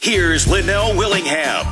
Here's Linnell Willingham.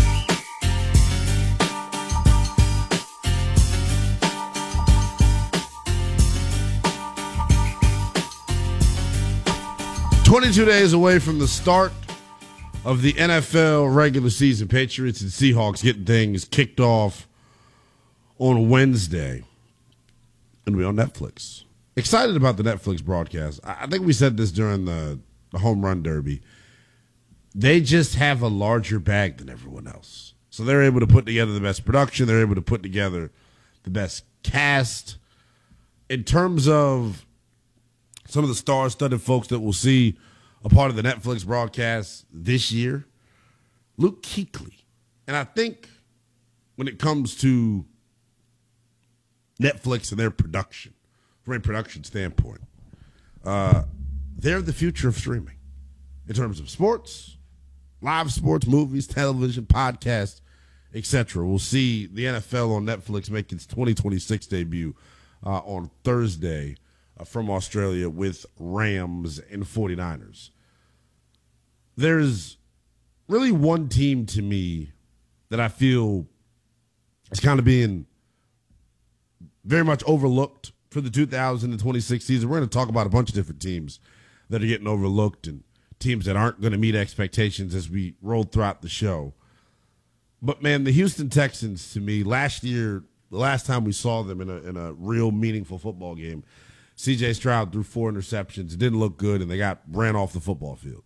"22 days away from the start of the NFL regular season. Patriots and Seahawks getting things kicked off on Wednesday. And we're on Netflix. Excited about the Netflix broadcast. I think we said this during the home run derby. They just have a larger bag than everyone else. So they're able to put together the best production. They're able to put together the best cast. In terms of some of the star-studded folks that we'll see a part of the Netflix broadcast this year, Luke Kuechly. And I think when it comes to Netflix and their production, from a production standpoint, they're the future of streaming in terms of sports, live sports, movies, television, podcasts, etc. We'll see the NFL on Netflix make its 2026 debut on Thursday from Australia with Rams and 49ers. There's really one team to me that I feel is kind of being very much overlooked for the 2026 season. We're going to talk about a bunch of different teams that are getting overlooked and teams that aren't going to meet expectations as we roll throughout the show. But, man, the Houston Texans, to me, last year, the last time we saw them in a real meaningful football game, C.J. Stroud threw 4 interceptions. It didn't look good, and they got ran off the football field.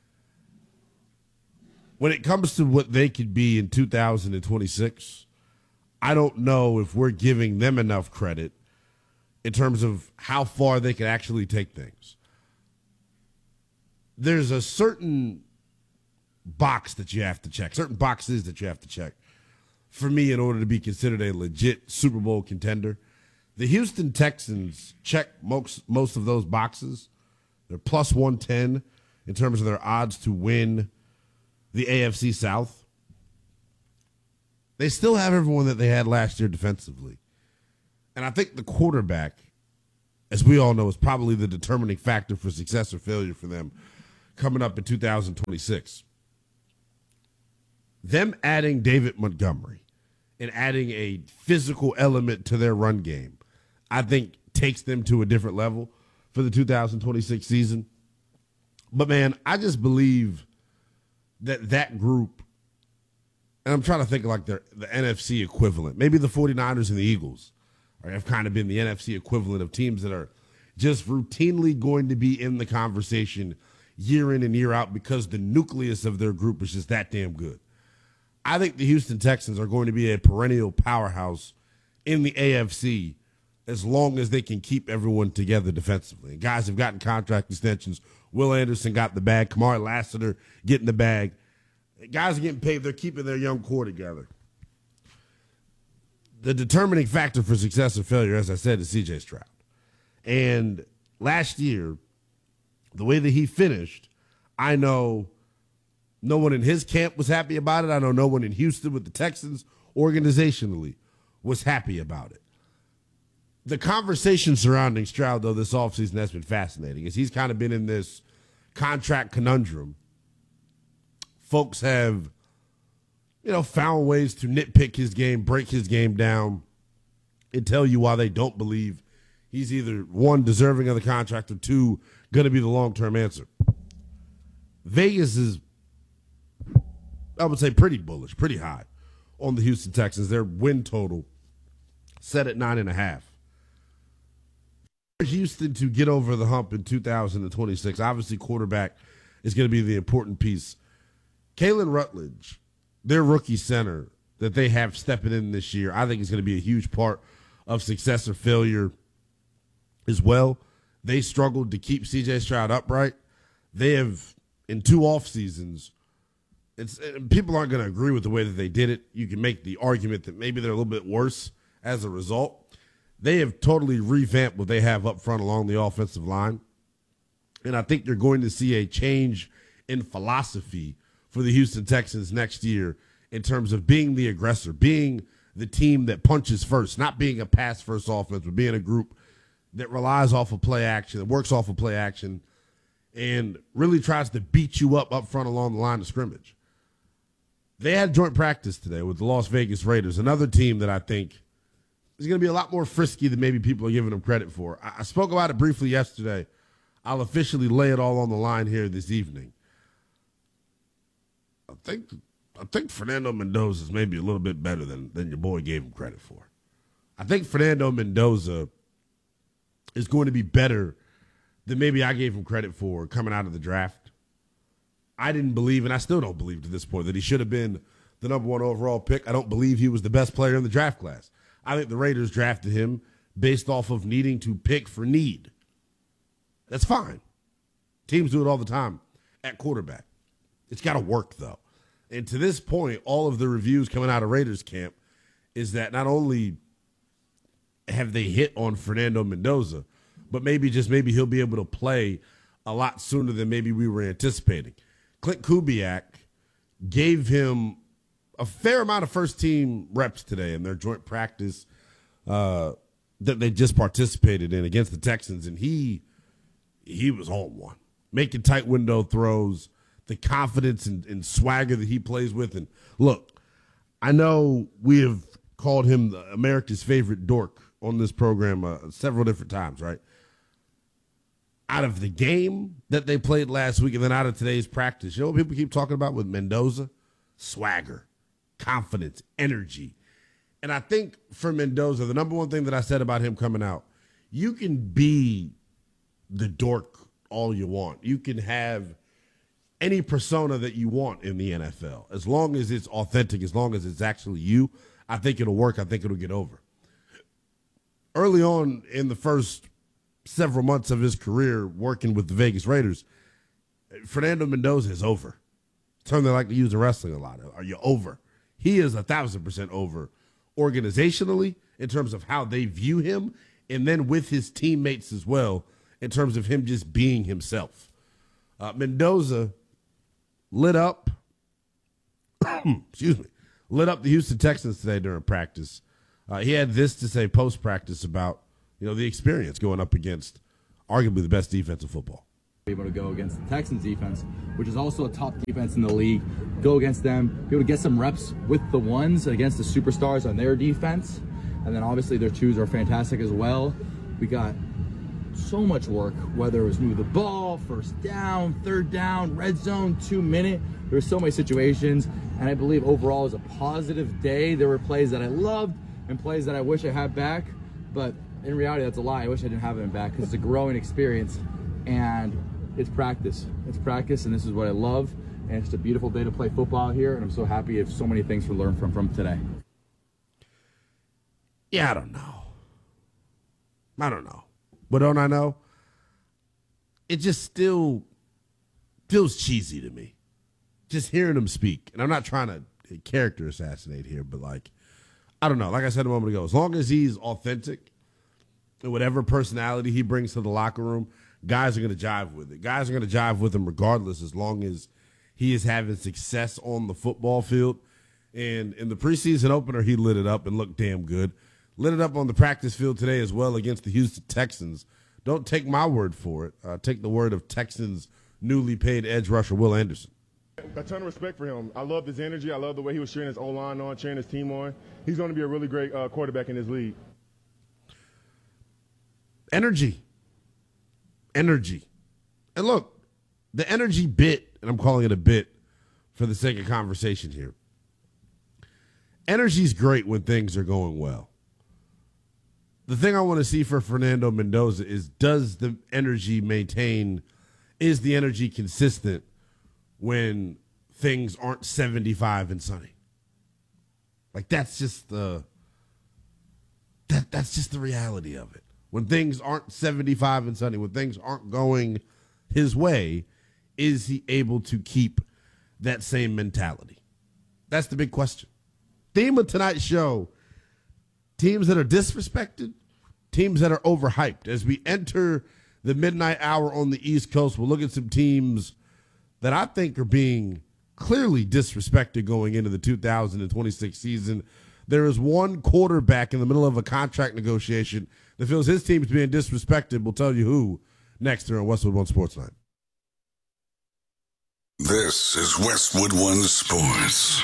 When it comes to what they could be in 2026, I don't know if we're giving them enough credit in terms of how far they can actually take things. There's a certain box that you have to check, certain boxes that you have to check for me in order to be considered a legit Super Bowl contender. The Houston Texans check most of those boxes. They're plus 110 in terms of their odds to win the AFC South. They still have everyone that they had last year defensively. And I think the quarterback, as we all know, is probably the determining factor for success or failure for them coming up in 2026. Them adding David Montgomery and adding a physical element to their run game, I think takes them to a different level for the 2026 season. But, man, I just believe that group, and I'm trying to think of like the NFC equivalent. Maybe the 49ers and the Eagles have kind of been the NFC equivalent of teams that are just routinely going to be in the conversation year in and year out because the nucleus of their group is just that damn good. I think the Houston Texans are going to be a perennial powerhouse in the AFC as long as they can keep everyone together defensively. And guys have gotten contract extensions. Will Anderson got the bag. Kamari Lassiter getting the bag. Guys are getting paid. They're keeping their young core together. The determining factor for success or failure, as I said, is C.J. Stroud. And last year, the way that he finished, I know no one in his camp was happy about it. I know no one in Houston with the Texans organizationally was happy about it. The conversation surrounding Stroud, though, this offseason has been fascinating, as he's kind of been in this contract conundrum. Folks have, found ways to nitpick his game, break his game down, and tell you why they don't believe he's either, one, deserving of the contract, or two, going to be the long-term answer. Vegas is, I would say, pretty bullish, pretty high on the Houston Texans. Their win total set at 9.5. For Houston to get over the hump in 2026, obviously quarterback is going to be the important piece. Kalen Rutledge, their rookie center that they have stepping in this year, I think is going to be a huge part of success or failure as well. They struggled to keep C.J. Stroud upright. They have, in 2 off seasons, people aren't going to agree with the way that they did it. You can make the argument that maybe they're a little bit worse as a result. They have totally revamped what they have up front along the offensive line. And I think you're going to see a change in philosophy for the Houston Texans next year in terms of being the aggressor, being the team that punches first, not being a pass-first offense, but being a group that relies off of play action, that works off of play action, and really tries to beat you up front along the line of scrimmage. They had joint practice today with the Las Vegas Raiders, another team that I think is going to be a lot more frisky than maybe people are giving them credit for. I spoke about it briefly yesterday. I'll officially lay it all on the line here this evening. I think Fernando Mendoza is maybe a little bit better than your boy gave him credit for. I think Fernando Mendoza is going to be better than maybe I gave him credit for coming out of the draft. I didn't believe, and I still don't believe to this point, that he should have been the number 1 overall pick. I don't believe he was the best player in the draft class. I think the Raiders drafted him based off of needing to pick for need. That's fine. Teams do it all the time at quarterback. It's got to work, though. And to this point, all of the reviews coming out of Raiders camp is that not only have they hit on Fernando Mendoza, but maybe he'll be able to play a lot sooner than maybe we were anticipating. Clint Kubiak gave him a fair amount of first-team reps today in their joint practice that they just participated in against the Texans, and he was on one, making tight window throws, the confidence and swagger that he plays with. And look, I know we have called him America's favorite dork on this program several different times, right? Out of the game that they played last week and then out of today's practice, you know what people keep talking about with Mendoza? Swagger, confidence, energy. And I think for Mendoza, the number one thing that I said about him coming out, you can be the dork all you want. You can have any persona that you want in the NFL. As long as it's authentic, as long as it's actually you, I think it'll work. I think it'll get over. Early on in the first several months of his career working with the Vegas Raiders, Fernando Mendoza is over. Term they like to use in wrestling a lot. Are you over? He is 1,000% over organizationally in terms of how they view him, and then with his teammates as well in terms of him just being himself. Mendoza lit up the Houston Texans today during practice. He had this to say post-practice about the experience going up against arguably the best defense in football. Able to go against the Texans defense, which is also a top defense in the league, go against them, be able to get some reps with the ones against the superstars on their defense, and then obviously their twos are fantastic as well. We got so much work, whether it was move the ball, first down, third down, red zone, 2 minute. There were so many situations, and I believe overall it was a positive day. There were plays that I loved and plays that I wish I had back, but in reality, that's a lie. I wish I didn't have them back because it's a growing experience, and it's practice. It's practice, and this is what I love, and it's a beautiful day to play football here, and I'm so happy if so many things to learn from today. Yeah, I don't know. But don't I know? It just still feels cheesy to me. Just hearing him speak, and I'm not trying to character assassinate here, but I don't know. Like I said a moment ago, as long as he's authentic, and whatever personality he brings to the locker room, guys are going to jive with it. Guys are going to jive with him regardless, as long as he is having success on the football field. And in the preseason opener, he lit it up and looked damn good. Lit it up on the practice field today as well against the Houston Texans. Don't take my word for it. Take the word of Texans' newly paid edge rusher, Will Anderson. A ton of respect for him. I love his energy. I love the way he was cheering his O-line on, cheering his team on. He's going to be a really great quarterback in this league. Energy. And look, the energy bit, and I'm calling it a bit for the sake of conversation here. Energy's great when things are going well. The thing I want to see for Fernando Mendoza is, does the energy maintain, is the energy consistent when things aren't 75 and sunny? That's just that's just the reality of it. When things aren't 75 and sunny, when things aren't going his way, is he able to keep that same mentality? That's the big question. Theme of tonight's show, teams that are disrespected, teams that are overhyped. As we enter the midnight hour on the East Coast, we'll look at some teams that I think are being clearly disrespected going into the 2026 season. There is one quarterback in the middle of a contract negotiation that feels his team's being disrespected. We'll tell you who next here on Westwood One Sports Night. This is Westwood One Sports.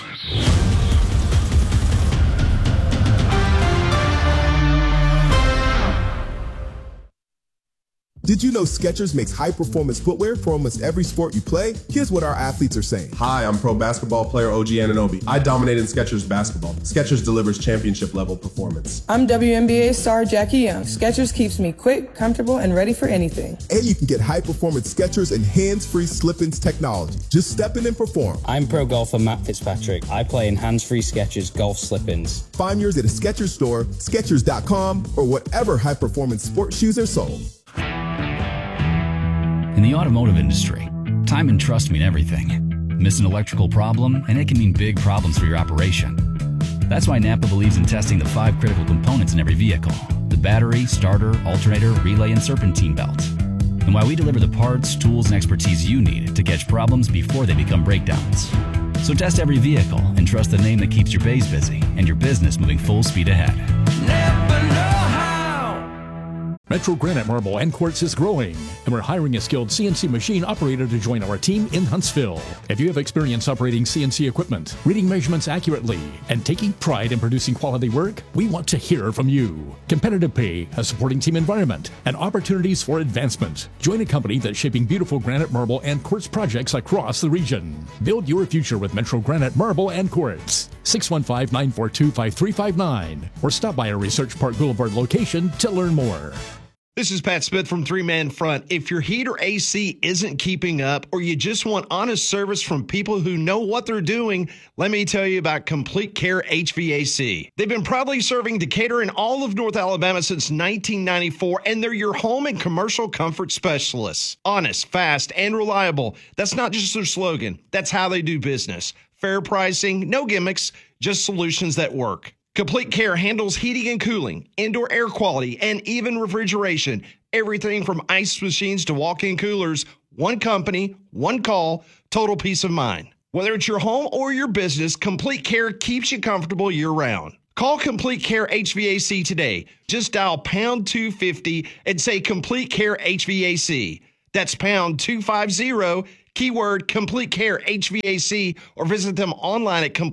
Did you know Skechers makes high-performance footwear for almost every sport you play? Here's what our athletes are saying. Hi, I'm pro basketball player OG Anunoby. I dominate in Skechers basketball. Skechers delivers championship-level performance. I'm WNBA star Jackie Young. Skechers keeps me quick, comfortable, and ready for anything. And you can get high-performance Skechers and hands-free slip-ins technology. Just step in and perform. I'm pro golfer Matt Fitzpatrick. I play in hands-free Skechers golf slip-ins. Find yours at a Skechers store, Skechers.com, or whatever high-performance sports shoes are sold. In the automotive industry, time and trust mean everything. Miss an electrical problem, and it can mean big problems for your operation. That's why Napa believes in testing the 5 critical components in every vehicle: the battery, starter, alternator, relay, and serpentine belt. And why we deliver the parts, tools, and expertise you need to catch problems before they become breakdowns. So test every vehicle and trust the name that keeps your bays busy and your business moving full speed ahead. Napa know-how. Metro Granite Marble and Quartz is growing, and we're hiring a skilled CNC machine operator to join our team in Huntsville. If you have experience operating CNC equipment, reading measurements accurately, and taking pride in producing quality work, we want to hear from you. Competitive pay, a supporting team environment, and opportunities for advancement. Join a company that's shaping beautiful granite, marble, and quartz projects across the region. Build your future with Metro Granite Marble and Quartz. 615-942-5359, or stop by our Research Park Boulevard location to learn more. This is Pat Smith from Three Man Front. If your heat or AC isn't keeping up, or you just want honest service from people who know what they're doing, let me tell you about Complete Care HVAC. They've been proudly serving Decatur and all of North Alabama since 1994, and they're your home and commercial comfort specialists. Honest, fast, and reliable. That's not just their slogan. That's how they do business. Fair pricing, no gimmicks, just solutions that work. Complete Care handles heating and cooling, indoor air quality, and even refrigeration. Everything from ice machines to walk-in coolers. One company, one call, total peace of mind. Whether it's your home or your business, Complete Care keeps you comfortable year-round. Call Complete Care HVAC today. Just dial pound 250 and say Complete Care HVAC. That's pound 250, keyword Complete Care HVAC, or visit them online at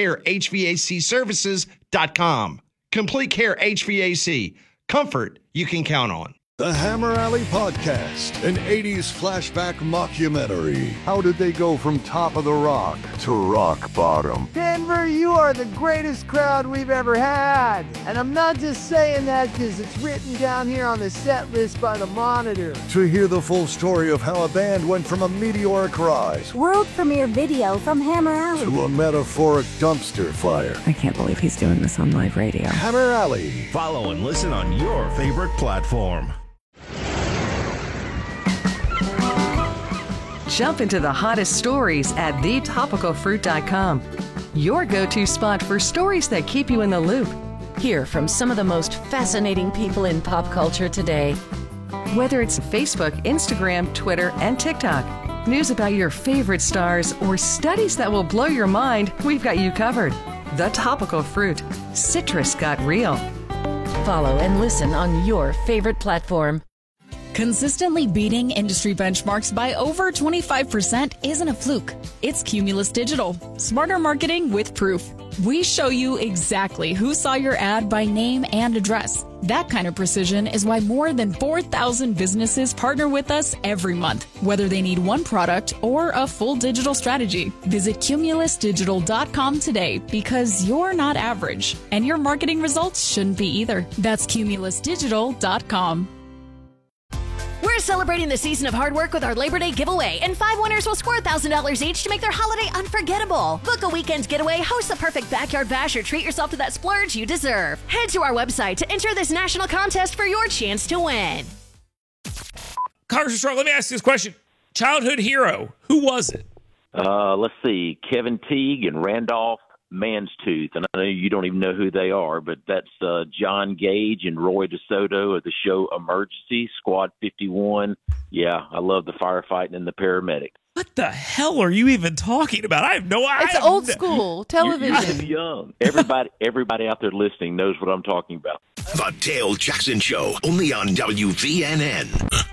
CompleteCareHVACservices.com. Complete Care HVAC. Comfort you can count on. The Hammer Alley Podcast, an 80s flashback mockumentary. How did they go from top of the rock to rock bottom? Denver, you are the greatest crowd we've ever had. And I'm not just saying that because it's written down here on the set list by the Monitor. To hear the full story of how a band went from a meteoric rise, world premiere video from Hammer Alley, to a metaphoric dumpster fire. I can't believe he's doing this on live radio. Hammer Alley. Follow and listen on your favorite platform. Jump into the hottest stories at thetopicalfruit.com. Your go-to spot for stories that keep you in the loop. Hear from some of the most fascinating people in pop culture today. Whether it's Facebook, Instagram, Twitter, and TikTok, news about your favorite stars, or studies that will blow your mind, we've got you covered. The Topical Fruit. Citrus got real. Follow and listen on your favorite platform. Consistently beating industry benchmarks by over 25% isn't a fluke. It's Cumulus Digital. Smarter marketing with proof. We show you exactly who saw your ad by name and address. That kind of precision is why more than 4,000 businesses partner with us every month, whether they need one product or a full digital strategy. Visit cumulusdigital.com today, because you're not average, and your marketing results shouldn't be either. That's cumulusdigital.com. We're celebrating the season of hard work with our Labor Day giveaway, and 5 winners will score $1,000 each to make their holiday unforgettable. Book a weekend getaway, host the perfect backyard bash, or treat yourself to that splurge you deserve. Head to our website to enter this national contest for your chance to win. Congressman Strong, let me ask you this question. Childhood hero, who was it? Let's see, Kevin Teague and Randolph Manstooth, and I know you don't even know who they are, but that's John Gage and Roy DeSoto of the show Emergency, Squad 51. Yeah, I love the firefighting and the paramedic. What the hell are you even talking about? I have no idea. It's old school television. You're too young. Everybody out there listening knows what I'm talking about. The Dale Jackson Show, only on WVNN.